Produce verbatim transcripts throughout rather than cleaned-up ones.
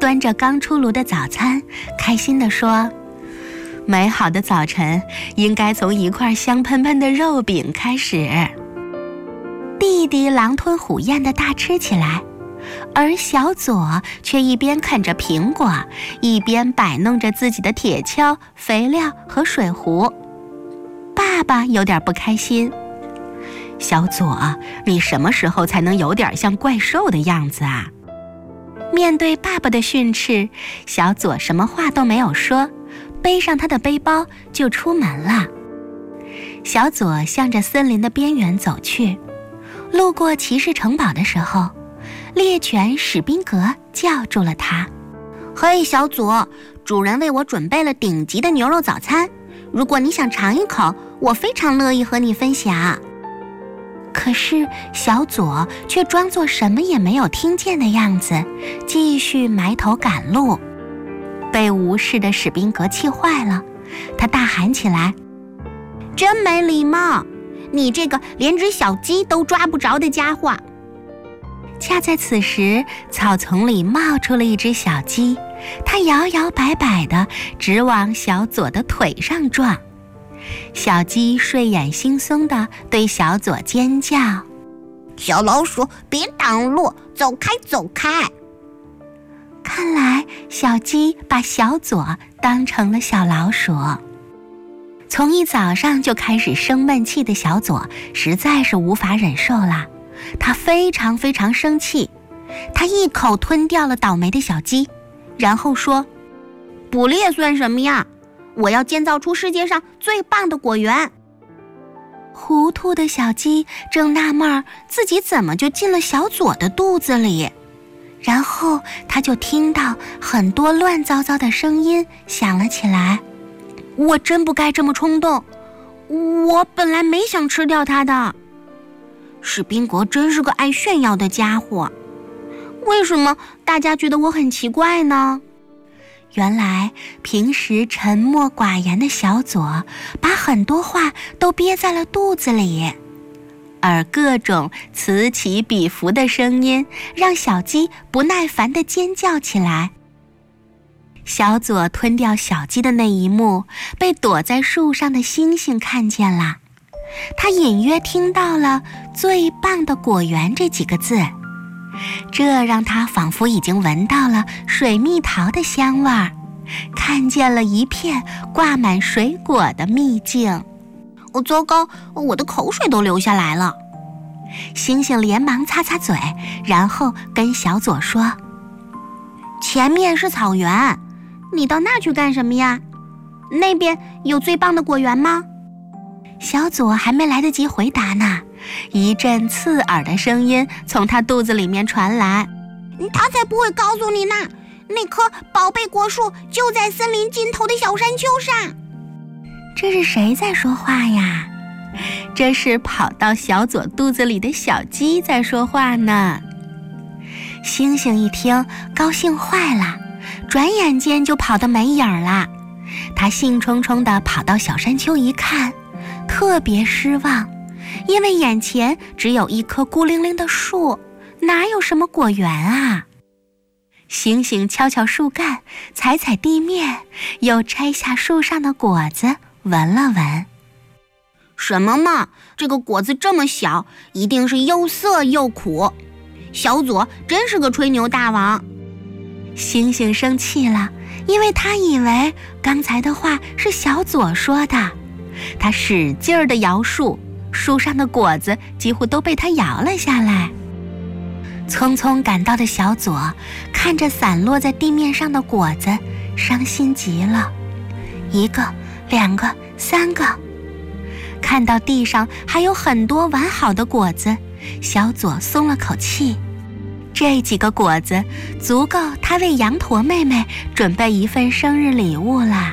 端着刚出炉的早餐，开心地说：美好的早晨应该从一块香喷喷的肉饼开始。弟弟狼吞虎咽地大吃起来，而小左却一边啃着苹果，一边摆弄着自己的铁锹、肥料和水壶。爸爸有点不开心：小左，你什么时候才能有点像怪兽的样子啊？面对爸爸的训斥，小左什么话都没有说，背上他的背包就出门了。小左向着森林的边缘走去，路过骑士城堡的时候，猎犬史宾格叫住了他：嘿，小左，主人为我准备了顶级的牛肉早餐，如果你想尝一口，我非常乐意和你分享。可是小左却装作什么也没有听见的样子，继续埋头赶路。被无视的史宾格气坏了，他大喊起来：真没礼貌，你这个连只小鸡都抓不着的家伙！恰在此时，草丛里冒出了一只小鸡，它摇摇摆摆地直往小左的腿上撞。小鸡睡眼惺忪地对小左尖叫：小老鼠，别挡路，走开走开！看来小鸡把小左当成了小老鼠。从一早上就开始生闷气的小左实在是无法忍受了，他非常非常生气，他一口吞掉了倒霉的小鸡，然后说：捕猎算什么呀？我要建造出世界上最棒的果园。糊涂的小鸡正纳闷自己怎么就进了小左的肚子里，然后他就听到很多乱糟糟的声音响了起来。我真不该这么冲动，我本来没想吃掉它的。史宾格真是个爱炫耀的家伙，为什么大家觉得我很奇怪呢？原来平时沉默寡言的小左把很多话都憋在了肚子里，而各种此起彼伏的声音让小鸡不耐烦地尖叫起来。小左吞掉小鸡的那一幕被躲在树上的星星看见了，他隐约听到了最棒的果园这几个字，这让他仿佛已经闻到了水蜜桃的香味儿，看见了一片挂满水果的秘境。哦，糟糕，我的口水都流下来了。星星连忙擦擦嘴，然后跟小左说：前面是草原，你到那去干什么呀？那边有最棒的果园吗？小左还没来得及回答呢，一阵刺耳的声音从他肚子里面传来：他才不会告诉你呢，那棵宝贝果树就在森林尽头的小山丘上。这是谁在说话呀？这是跑到小左肚子里的小鸡在说话呢。星星一听，高兴坏了，转眼间就跑得没影儿了。他兴冲冲地跑到小山丘一看，特别失望，因为眼前只有一棵孤零零的树，哪有什么果园啊？星星敲敲树干，踩踩地面，又摘下树上的果子闻了闻。什么嘛，这个果子这么小，一定是又涩又苦。小左真是个吹牛大王。星星生气了，因为他以为刚才的话是小左说的。他使劲儿地摇树，树上的果子几乎都被他摇了下来。匆匆赶到的小左看着散落在地面上的果子，伤心极了。一个，两个，三个。看到地上还有很多完好的果子，小左松了口气。这几个果子足够他为羊驼妹妹准备一份生日礼物了。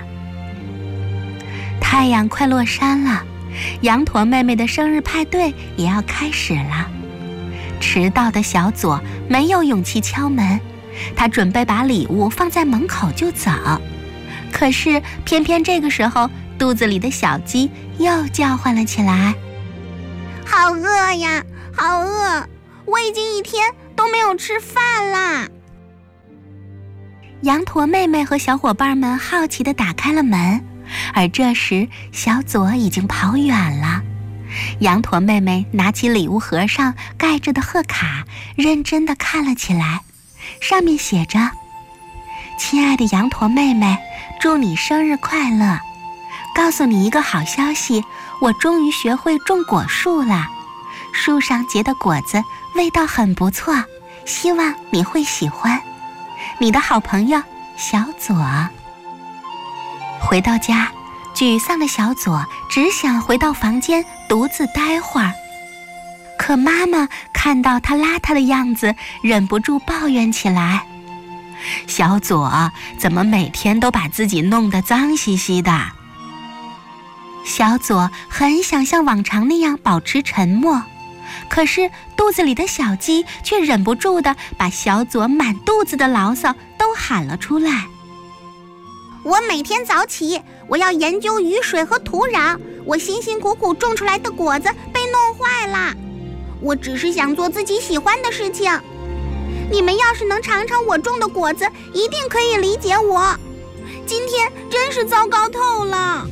太阳快落山了，羊驼妹妹的生日派对也要开始了。迟到的小左没有勇气敲门，他准备把礼物放在门口就走。可是偏偏这个时候，肚子里的小鸡又叫唤了起来：好饿呀，好饿，我已经一天都没有吃饭啦。 羊驼妹妹和小伙伴们好奇地打开了门，而这时小左已经跑远了。羊驼妹妹拿起礼物盒上盖着的贺卡，认真地看了起来，上面写着：亲爱的羊驼妹妹，祝你生日快乐！告诉你一个好消息，我终于学会种果树了。树上结的果子味道很不错，希望你会喜欢。你的好朋友小左。回到家，沮丧的小左只想回到房间独自待会儿。可妈妈看到他邋遢的样子，忍不住抱怨起来：小左怎么每天都把自己弄得脏兮兮的？小左很想像往常那样保持沉默，可是肚子里的小鸡却忍不住地把小左满肚子的牢骚都喊了出来。 我每天早起，我要研究雨水和土壤，我辛辛苦苦种出来的果子被弄坏了。我只是想做自己喜欢的事情。你们要是能尝尝我种的果子，一定可以理解我。今天真是糟糕透了。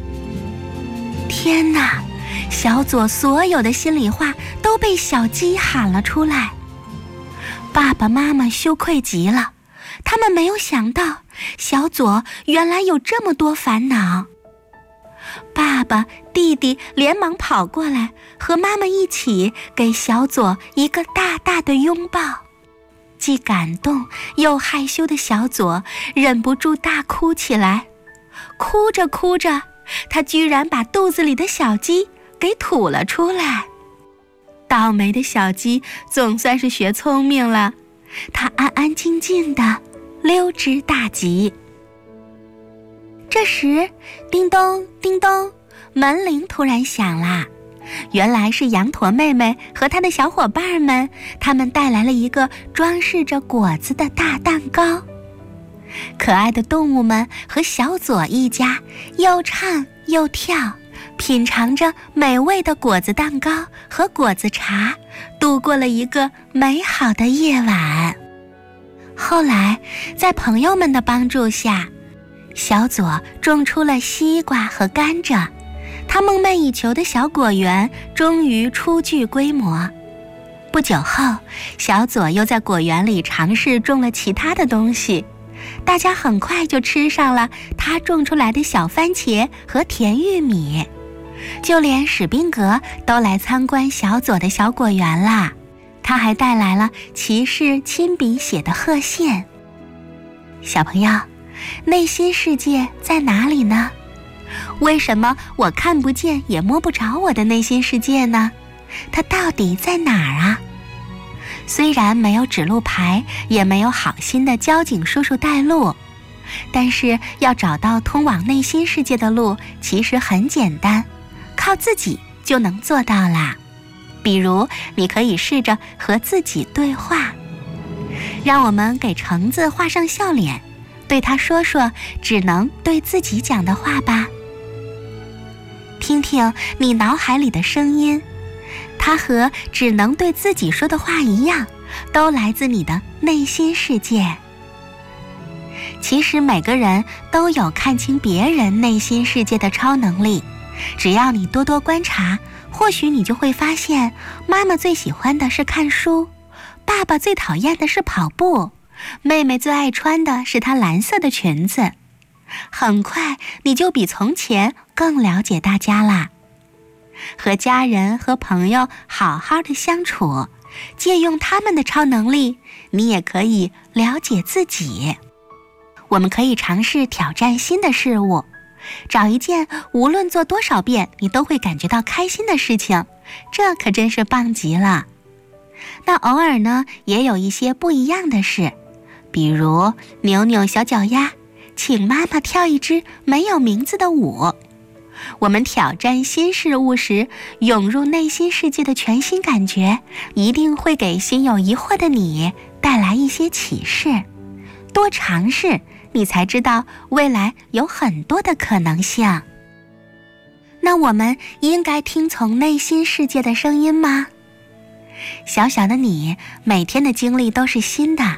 天哪！小左所有的心里话都被小鸡喊了出来。爸爸妈妈羞愧极了，他们没有想到小左原来有这么多烦恼。爸爸、弟弟连忙跑过来，和妈妈一起给小左一个大大的拥抱。既感动又害羞的小左忍不住大哭起来。哭着哭着，他居然把肚子里的小鸡给吐了出来。倒霉的小鸡总算是学聪明了，它安安静静地溜之大吉。这时，叮咚叮咚，门铃突然响啦。原来是羊驼妹妹和她的小伙伴们，他们带来了一个装饰着果子的大蛋糕。可爱的动物们和小左一家又唱又跳，品尝着美味的果子蛋糕和果子茶，度过了一个美好的夜晚。后来，在朋友们的帮助下，小左种出了西瓜和甘蔗，他梦寐以求的小果园终于初具规模。不久后，小左又在果园里尝试种了其他的东西，大家很快就吃上了他种出来的小番茄和甜玉米。就连史宾格都来参观小左的小果园啦，他还带来了骑士亲笔写的贺信。小朋友，内心世界在哪里呢？为什么我看不见也摸不着我的内心世界呢？它到底在哪儿啊？虽然没有指路牌，也没有好心的交警叔叔带路，但是要找到通往内心世界的路其实很简单，靠自己就能做到啦。比如你可以试着和自己对话。让我们给橙子画上笑脸，对他说说只能对自己讲的话吧。听听你脑海里的声音，它和只能对自己说的话一样，都来自你的内心世界。其实每个人都有看清别人内心世界的超能力，只要你多多观察，或许你就会发现，妈妈最喜欢的是看书，爸爸最讨厌的是跑步，妹妹最爱穿的是她蓝色的裙子。很快你就比从前更了解大家啦。和家人和朋友好好的相处，借用他们的超能力，你也可以了解自己。我们可以尝试挑战新的事物，找一件无论做多少遍你都会感觉到开心的事情，这可真是棒极了。那偶尔呢，也有一些不一样的事，比如扭扭小脚丫，请妈妈跳一支没有名字的舞。我们挑战新事物时，涌入内心世界的全新感觉，一定会给心有疑惑的你带来一些启示。多尝试，你才知道未来有很多的可能性。那我们应该听从内心世界的声音吗？小小的你，每天的经历都是新的，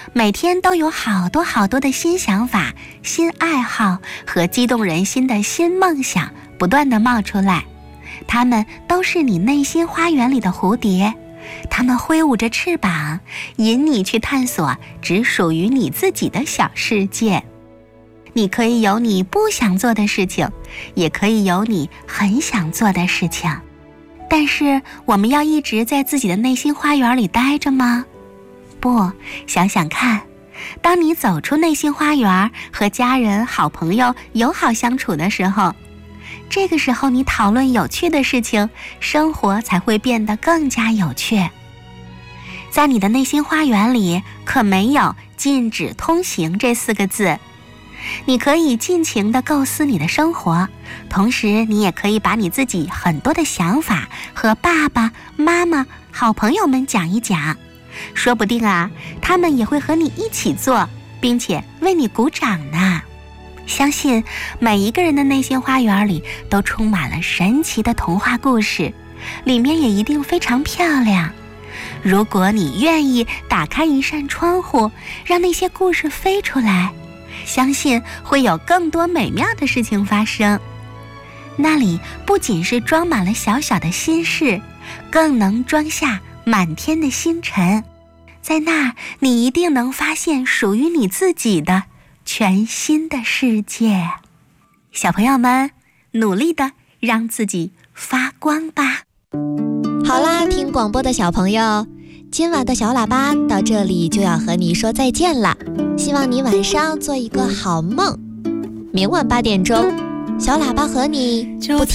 每天都有好多好多的新想法、新爱好和激动人心的新梦想不断地冒出来，它们都是你内心花园里的蝴蝶，它们挥舞着翅膀，引你去探索只属于你自己的小世界。你可以有你不想做的事情，也可以有你很想做的事情。但是我们要一直在自己的内心花园里待着吗？不，想想看，当你走出内心花园，和家人、好朋友友好相处的时候，这个时候你讨论有趣的事情，生活才会变得更加有趣。在你的内心花园里，可没有禁止通行这四个字。你可以尽情地构思你的生活，同时你也可以把你自己很多的想法和爸爸妈妈好朋友们讲一讲，说不定啊，他们也会和你一起做，并且为你鼓掌呢。相信每一个人的内心花园里都充满了神奇的童话故事，里面也一定非常漂亮。如果你愿意打开一扇窗户，让那些故事飞出来，相信会有更多美妙的事情发生。那里不仅是装满了小小的心事，更能装下满天的星辰。在那儿，你一定能发现属于你自己的全新的世界。小朋友们，努力的让自己发光吧。 好啦，听广播的小朋友，今晚的小喇叭到这里就要和你说再见了，希望你晚上做一个好梦。明晚八点钟，小喇叭和你不